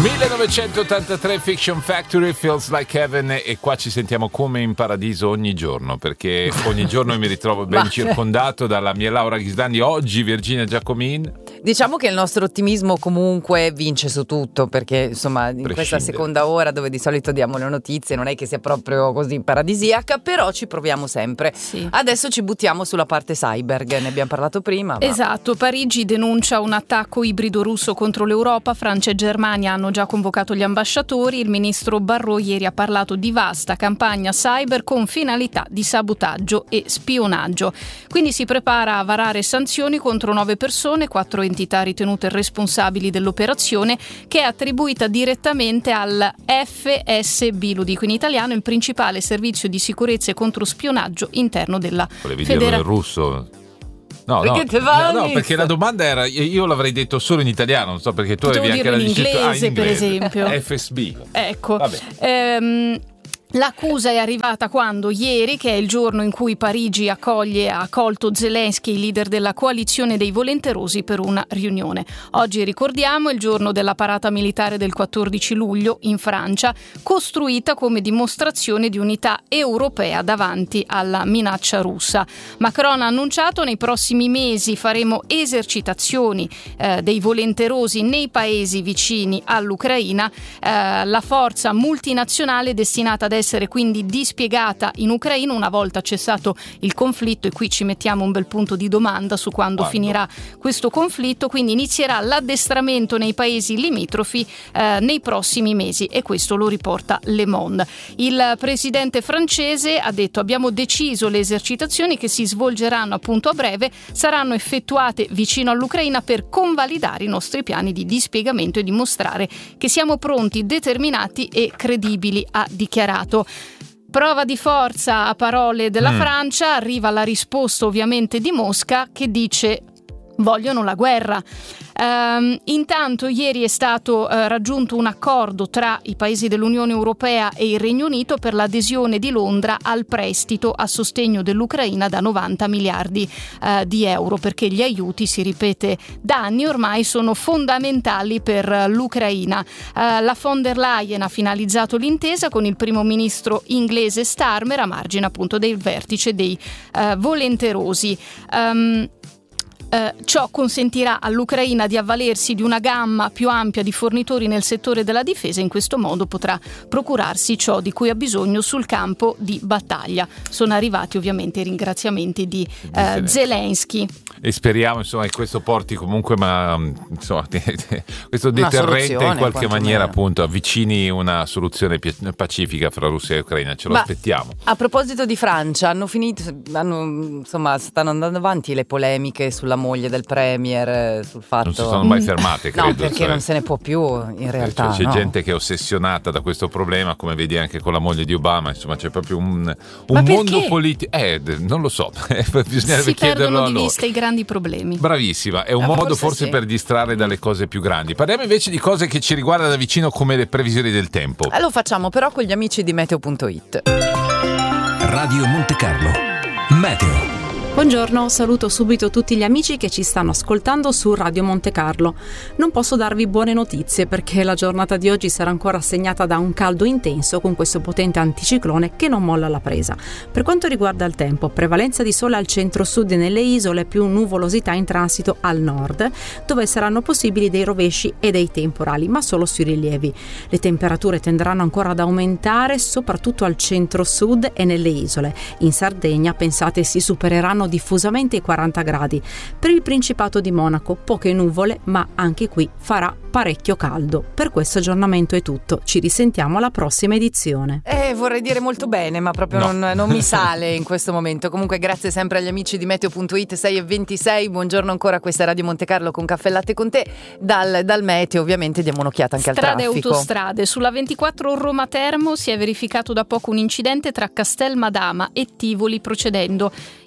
1983, Fiction Factory, Feels Like Heaven, e qua ci sentiamo come in paradiso ogni giorno, perché ogni giorno mi ritrovo ben circondato dalla mia Laura Ghisdani, oggi Virginia Giacomin. Diciamo che il nostro ottimismo comunque vince su tutto, perché insomma in questa seconda ora dove di solito diamo le notizie non è che sia proprio così paradisiaca, però ci proviamo sempre. Sì. Adesso ci buttiamo sulla parte cyber, ne abbiamo parlato prima. Esatto, Parigi denuncia un attacco ibrido russo contro l'Europa, Francia e Germania hanno già convocato gli ambasciatori, il ministro Barrot ieri ha parlato di vasta campagna cyber con finalità di sabotaggio e spionaggio. Quindi si prepara a varare sanzioni contro 9 persone, 4 entità ritenute responsabili dell'operazione, che è attribuita direttamente al FSB, lo dico in italiano, il principale servizio di sicurezza e controspionaggio interno della Federazione. In russo? No, perché la domanda era, io l'avrei detto solo in italiano, non so perché tu avevi anche la inglese, in per esempio. FSB. Ecco. L'accusa è arrivata quando ieri, che è il giorno in cui Parigi ha accolto Zelensky, il leader della coalizione dei volenterosi, per una riunione. Oggi ricordiamo il giorno della parata militare del 14 luglio in Francia, costruita come dimostrazione di unità europea davanti alla minaccia russa. Macron ha annunciato: nei prossimi mesi faremo esercitazioni dei volenterosi nei paesi vicini all'Ucraina. La forza multinazionale destinata ad essere quindi dispiegata in Ucraina una volta cessato il conflitto, e qui ci mettiamo un bel punto di domanda su quando finirà questo conflitto. Quindi inizierà l'addestramento nei paesi limitrofi nei prossimi mesi, e questo lo riporta Le Monde. Il presidente francese ha detto: abbiamo deciso le esercitazioni che si svolgeranno appunto a breve, saranno effettuate vicino all'Ucraina per convalidare i nostri piani di dispiegamento e dimostrare che siamo pronti, determinati e credibili, ha dichiarato. Prova di forza, a parole della Francia, arriva la risposta ovviamente di Mosca, che dice: vogliono la guerra. Intanto ieri è stato raggiunto un accordo tra i paesi dell'Unione Europea e il Regno Unito per l'adesione di Londra al prestito a sostegno dell'Ucraina da 90 miliardi di euro, perché gli aiuti, si ripete da anni ormai, sono fondamentali per l'Ucraina. La von der Leyen ha finalizzato l'intesa con il primo ministro inglese Starmer a margine appunto del vertice dei volenterosi. Ciò consentirà all'Ucraina di avvalersi di una gamma più ampia di fornitori nel settore della difesa, e in questo modo potrà procurarsi ciò di cui ha bisogno sul campo di battaglia. Sono arrivati ovviamente i ringraziamenti di Zelensky. E speriamo insomma che questo porti comunque, questo deterrente in qualche maniera appunto avvicini una soluzione pacifica fra Russia e Ucraina. Ce lo aspettiamo. A proposito di Francia, stanno andando avanti le polemiche sulla moglie del premier, sul fatto non si sono mai fermate, credo. No, perché non se ne può più in realtà. C'è gente che è ossessionata da questo problema, come vedi anche con la moglie di Obama, insomma c'è proprio un mondo politico. Non lo so, bisognerebbe chiederlo a loro. Si perdono di vista i grandi problemi. Bravissima, è un modo forse per distrarre dalle cose più grandi. Parliamo invece di cose che ci riguardano da vicino, come le previsioni del tempo. Lo facciamo però con gli amici di Meteo.it. Radio Monte Carlo Meteo. Buongiorno, saluto subito tutti gli amici che ci stanno ascoltando su Radio Monte Carlo. Non posso darvi buone notizie perché la giornata di oggi sarà ancora segnata da un caldo intenso con questo potente anticiclone che non molla la presa. Per quanto riguarda il tempo, prevalenza di sole al centro-sud e nelle isole, più nuvolosità in transito al nord, dove saranno possibili dei rovesci e dei temporali, ma solo sui rilievi. Le temperature tenderanno ancora ad aumentare, soprattutto al centro-sud e nelle isole. In Sardegna, pensate, si supereranno diffusamente i 40 gradi. Per il Principato di Monaco poche nuvole, ma anche qui farà parecchio caldo. Per questo aggiornamento è tutto, ci risentiamo alla prossima edizione. Vorrei dire molto bene, ma proprio non mi sale in questo momento. Comunque grazie sempre agli amici di Meteo.it. 6:26, buongiorno ancora, questa è Radio Monte Carlo con Caffè e Latte con te. Dal meteo ovviamente diamo un'occhiata anche al traffico. Strade e autostrade. Sulla 24 Roma Termo si è verificato da poco un incidente tra Castel Madama e Tivoli, procedendo in direzione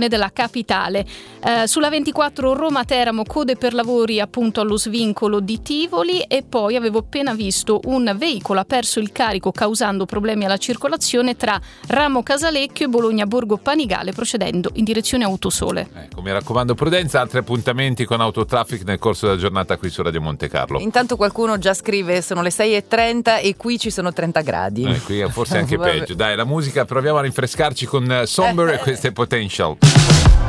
circolazione della capitale. Sulla 24 Roma-Teramo, code per lavori appunto allo svincolo di Tivoli, e poi avevo appena visto un veicolo ha perso il carico causando problemi alla circolazione tra Ramo Casalecchio e Bologna Borgo Panigale, procedendo in direzione Autosole. Ecco, mi raccomando prudenza, altri appuntamenti con Autotraffic nel corso della giornata qui su Radio Monte Carlo. Intanto qualcuno già scrive: sono le 6:30 e qui ci sono 30 gradi. Qui forse anche peggio. Dai, la musica, proviamo a rinfrescarci con Somber e queste Potential.